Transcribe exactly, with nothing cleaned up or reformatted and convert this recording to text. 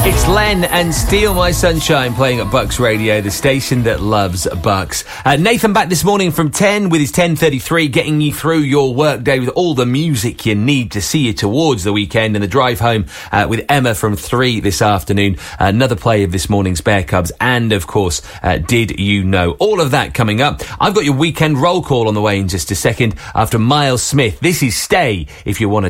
It's Len and Steal My Sunshine playing at Bucks Radio, the station that loves Bucks. Uh, Nathan back this morning from ten with his ten thirty-three, getting you through your workday with all the music you need to see you towards the weekend, and the drive home uh, with Emma from three this afternoon. Uh, another play of this morning's Bear Cubs, and of course, uh, Did You Know? All of that coming up. I've got your weekend roll call on the way in just a second after Miles Smith. This is Stay If You Want to